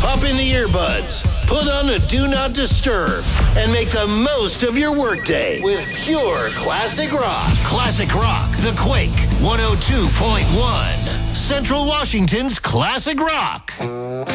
Pop in the earbuds, put on a Do Not Disturb, and make the most of your workday with pure classic rock. Classic Rock, The Quake, 102.1. Central Washington's Classic Rock.